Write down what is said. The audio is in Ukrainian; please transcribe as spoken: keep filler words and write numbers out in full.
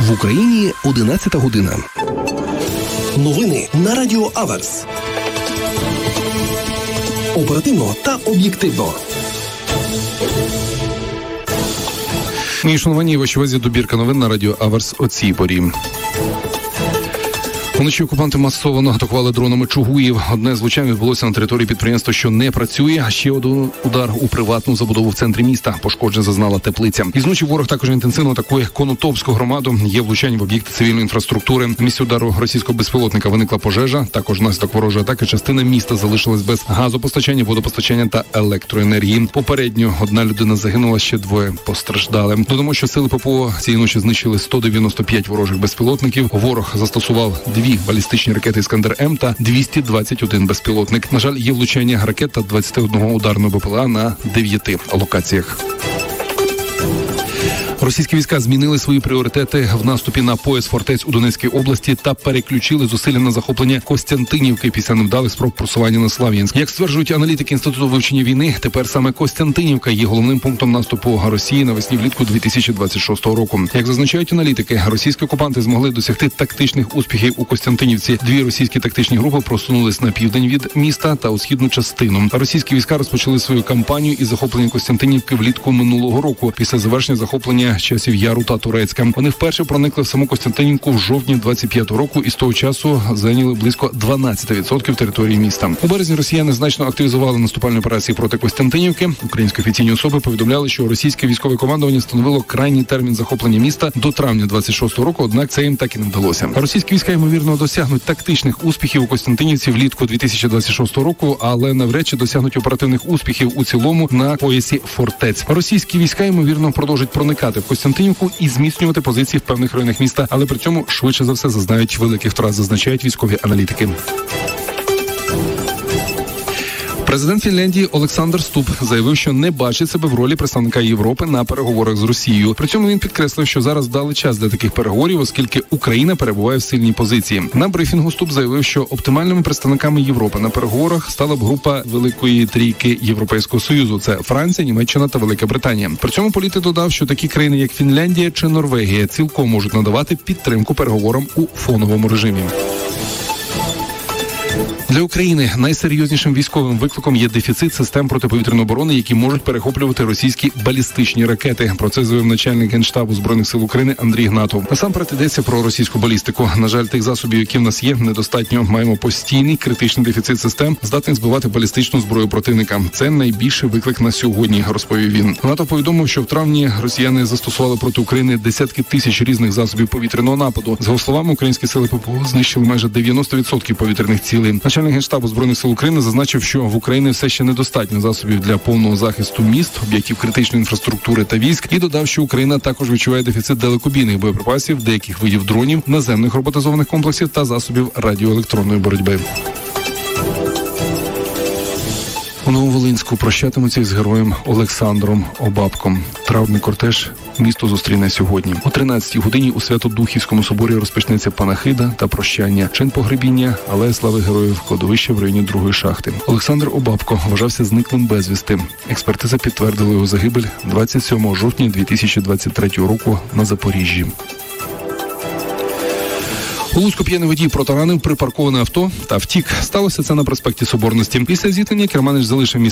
В Україні одинадцята година. Новини на Радіо Аверс. Оперативно та об'єктивно. Мій шановані, вашій увазі добірка новин на Радіо Аверс о цій порі. Уночі окупанти масово атакували дронами Чугуїв. Одне з влучань відбулося на території підприємства, що не працює, а ще один удар у приватну забудову в центрі міста. Пошкоджень зазнала теплиця. І зночі ворог також інтенсивно атакує Конотопську громаду. Є влучання в об'єкти цивільної інфраструктури. В місці удару російського безпілотника виникла пожежа. Також внаслідок ворожої атаки частина міста залишилась без газопостачання, водопостачання та електроенергії. Попередньо одна людина загинула, ще двоє постраждали. Додамо, що сили ППО цієї ночі знищили сто дев'яносто п'ять ворожих безпілотників. Ворог застосував дві балістичні ракети «Іскандер-М» та двісті двадцять один безпілотник. На жаль, є влучання ракет та двадцять один ударного БПЛА на дев'яти локаціях. Російські війська змінили свої пріоритети в наступі на пояс фортець у Донецькій області та переключили зусилля на захоплення Костянтинівки після невдалих спроб просування на Слов'янськ. Як стверджують аналітики Інституту вивчення війни, тепер саме Костянтинівка є головним пунктом наступу Росії навесні влітку дві тисячі двадцять шостого року. Як зазначають аналітики, російські окупанти змогли досягти тактичних успіхів у Костянтинівці. Дві російські тактичні групи просунулись на південь від міста та у східну частину. Російські війська розпочали свою кампанію із захоплення Костянтинівки влітку минулого року після завершення захоплення часів Яру та Турецька. Вони вперше проникли в саму Костянтинівку в жовтні двадцять п'ятого року і з того часу зайняли близько дванадцять відсотків території міста. У березні росіяни значно активізували наступальні операції проти Костянтинівки. Українські офіційні особи повідомляли, що російське військове командування встановило крайній термін захоплення міста до травня двадцять шостого року, однак це їм так і не вдалося. Російські війська, ймовірно, досягнуть тактичних успіхів у Костянтинівці влітку дві тисячі двадцять шостого року, але навряд чи досягнуть оперативних успіхів у цілому на поясі фортець. Російські війська, ймовірно, продовжать проникати в Костянтинівку і зміцнювати позиції в певних районах міста, але при цьому швидше за все зазнають великих втрат, зазначають військові аналітики. Президент Фінляндії Олександр Стуб заявив, що не бачить себе в ролі представника Європи на переговорах з Росією. При цьому він підкреслив, що зараз дали час для таких переговорів, оскільки Україна перебуває в сильній позиції. На брифінгу Стуб заявив, що оптимальними представниками Європи на переговорах стала б група Великої трійки Європейського Союзу. Це Франція, Німеччина та Велика Британія. При цьому політик додав, що такі країни, як Фінляндія чи Норвегія, цілком можуть надавати підтримку переговорам у фоновому режимі. Для України найсерйознішим військовим викликом є дефіцит систем протиповітряної оборони, які можуть перехоплювати російські балістичні ракети. Про це заявив начальник Генштабу Збройних сил України Андрій Гнатов. Насамперед йдеться про російську балістику. На жаль, тих засобів, які в нас є, недостатньо. Маємо постійний критичний дефіцит систем, здатних збивати балістичну зброю противника. Це найбільший виклик на сьогодні, розповів він. Гнатов повідомив, що в травні росіяни застосували проти України десятки тисяч різних засобів повітряного нападу. За його словами, українські сили ППО знищили майже дев'яносто відсотків повітряних цілей. Начальник Генштабу Збройних сил України зазначив, що в Україні все ще недостатньо засобів для повного захисту міст, об'єктів критичної інфраструктури та військ, і додав, що Україна також відчуває дефіцит далекобійних боєприпасів, деяких видів дронів, наземних роботизованих комплексів та засобів радіоелектронної боротьби. У Нововолинську прощатимуться із героєм Олександром Обабком. Траурний кортеж місто зустріне сьогодні. О тринадцятій годині у Свято-Духівському соборі розпочнеться панахида та прощання. Чин погребіння алея слави героїв, кладовище в районі другої шахти. Олександр Обабко вважався зниклим безвісти. Експертиза підтвердила його загибель двадцять сьомого жовтня дві тисячі двадцять третього року на Запоріжжі. У Луцьку п'яний водій протаранив припарковане авто та втік. Сталося це на проспекті Соборності. Після зіткнення керманич залишив місце